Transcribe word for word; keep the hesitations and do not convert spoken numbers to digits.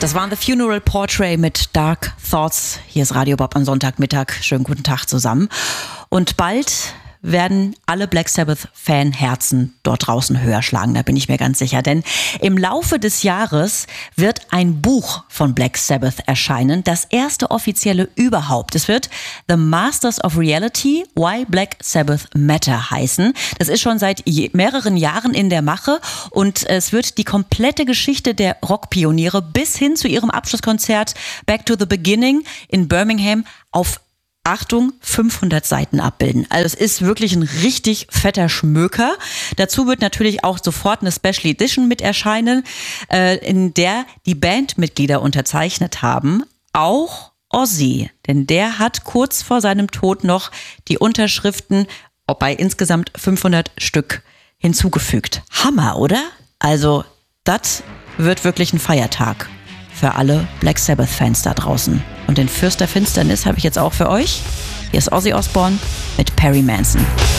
Das waren The Funeral Portrait mit Dark Thoughts. Hier ist Radio Bob am Sonntagmittag. Schönen guten Tag zusammen. Und bald werden alle Black Sabbath-Fanherzen dort draußen höher schlagen, da bin ich mir ganz sicher. Denn im Laufe des Jahres wird ein Buch von Black Sabbath erscheinen, das erste offizielle überhaupt. Es wird The Masters of Reality, Why Black Sabbath Matter heißen. Das ist schon seit je- mehreren Jahren in der Mache und es wird die komplette Geschichte der Rockpioniere bis hin zu ihrem Abschlusskonzert Back to the Beginning in Birmingham auf Achtung, fünfhundert Seiten abbilden. Also es ist wirklich ein richtig fetter Schmöker. Dazu wird natürlich auch sofort eine Special Edition mit erscheinen, äh, in der die Bandmitglieder unterzeichnet haben. Auch Ozzy, denn der hat kurz vor seinem Tod noch die Unterschriften bei insgesamt fünfhundert Stück hinzugefügt. Hammer, oder? Also das wird wirklich ein Feiertag für alle Black Sabbath-Fans da draußen. Und den Fürst der Finsternis habe ich jetzt auch für euch. Hier ist Ozzy Osbourne mit Perry Manson.